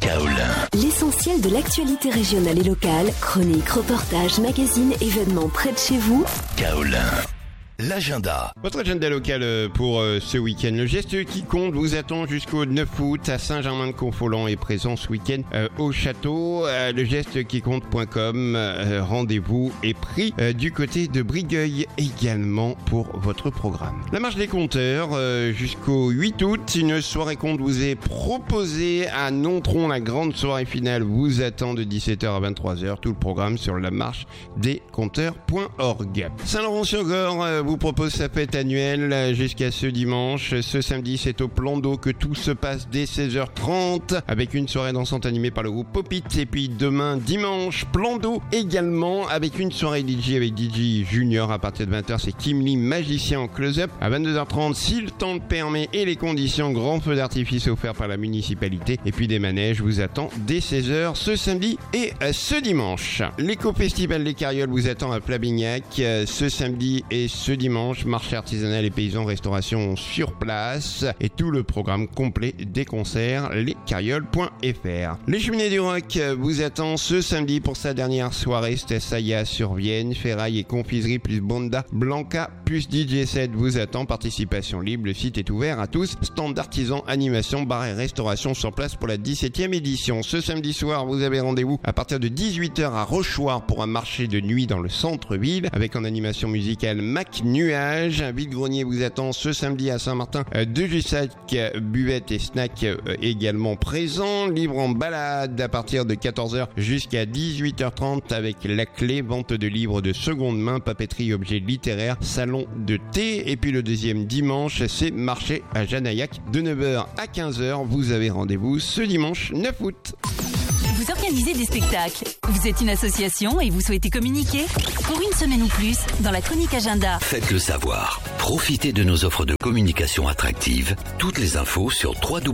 Kaolin. L'essentiel de l'actualité régionale et locale, chroniques, reportages, magazines, événements près de chez vous. Kaolin. L'agenda. Votre agenda local pour ce week-end. Le geste qui compte vous attend jusqu'au 9 août à Saint-Germain-de-Confolens et présent ce week-end au château. Le geste qui compte.com. Rendez-vous est pris du côté de Brigueuil également pour votre programme. La marche des compteurs jusqu'au 8 août. Une soirée compte vous est proposée à Nontron. La grande soirée finale vous attend de 17h à 23h. Tout le programme sur la marche des compteurs.org. Saint-Laurent-sur-Gorre vous propose sa fête annuelle jusqu'à ce dimanche. Ce samedi, c'est au plan d'eau que tout se passe dès 16h30 avec une soirée dansante animée par le groupe Popit. Et puis demain, dimanche, plan d'eau également avec une soirée DJ avec DJ Junior à partir de 20h. C'est Kim Lee, magicien en close-up. À 22h30, si le temps le permet et les conditions, grand feu d'artifice offert par la municipalité. Et puis des manèges vous attend dès 16h ce samedi et ce dimanche. L'éco-festival des Carrioles vous attend à Plabignac ce samedi et ce dimanche, marché artisanal et paysans, restauration sur place et tout le programme complet des concerts, lescarrioles.fr. Les Cheminées du Rock vous attend ce samedi pour sa dernière soirée, Stessaya sur Vienne, ferraille et confiserie plus Bonda Blanca plus DJ set vous attend, participation libre, le site est ouvert à tous, stand d'artisans, animation, bar et restauration sur place pour la 17e édition. Ce samedi soir, vous avez rendez-vous à partir de 18h à Rochoir pour un marché de nuit dans le centre-ville avec en animation musicale Mac Nuage. Un vide-grenier vous attend ce samedi à Saint-Martin de Jussac, buvette et snack également présents. Libre en balade à partir de 14h jusqu'à 18h30 avec la clé, vente de livres de seconde main, papeterie, objets littéraires, salon de thé. Et puis le deuxième dimanche, c'est marché à Janaillac de 9h à 15h. Vous avez rendez-vous ce dimanche 9 août. Vous organisez des spectacles, vous êtes une association et vous souhaitez communiquer? Pour une semaine ou plus, dans la chronique agenda. Faites-le savoir. Profitez de nos offres de communication attractives. Toutes les infos sur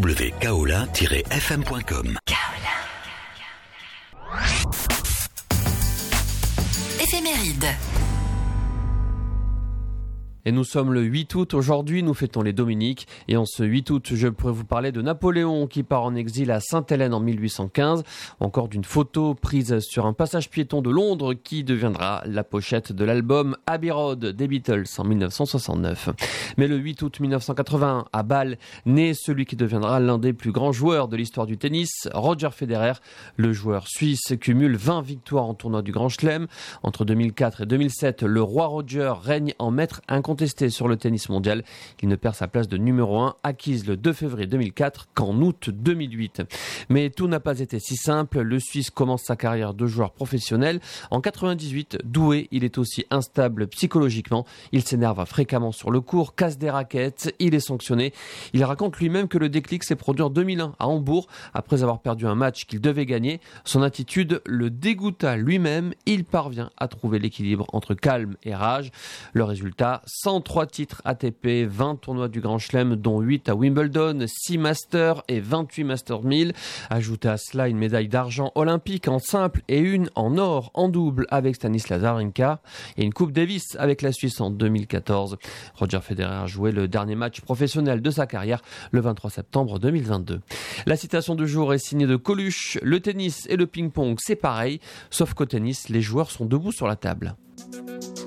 www.kaolin-fm.com. Éphéméride. Et nous sommes le 8 août aujourd'hui, nous fêtons les Dominiques. Et en ce 8 août, je pourrais vous parler de Napoléon qui part en exil à Sainte-Hélène en 1815. Ou encore d'une photo prise sur un passage piéton de Londres qui deviendra la pochette de l'album Abbey Road des Beatles en 1969. Mais le 8 août 1981, à Bâle, naît celui qui deviendra l'un des plus grands joueurs de l'histoire du tennis, Roger Federer. Le joueur suisse cumule 20 victoires en tournoi du Grand Chelem. Entre 2004 et 2007, le roi Roger règne en maître incontesté sur le tennis mondial. Il ne perd sa place de numéro 1, acquise le 2 février 2004 qu'en août 2008. Mais tout n'a pas été si simple. Le Suisse commence sa carrière de joueur professionnel. En 98, doué, il est aussi instable psychologiquement. Il s'énerve fréquemment sur le court, casse des raquettes, il est sanctionné. Il raconte lui-même que le déclic s'est produit en 2001 à Hambourg, après avoir perdu un match qu'il devait gagner. Son attitude le dégoûta lui-même. Il parvient à trouver l'équilibre entre calme et rage. Le résultat, 103 titres ATP, 20 tournois du Grand Chelem, dont 8 à Wimbledon, 6 Masters et 28 Masters 1000. Ajoutez à cela une médaille d'argent olympique en simple et une en or en double avec Stanislas Wawrinka et une Coupe Davis avec la Suisse en 2014. Roger Federer a joué le dernier match professionnel de sa carrière le 23 septembre 2022. La citation du jour est signée de Coluche. Le tennis et le ping-pong, c'est pareil, sauf qu'au tennis, les joueurs sont debout sur la table.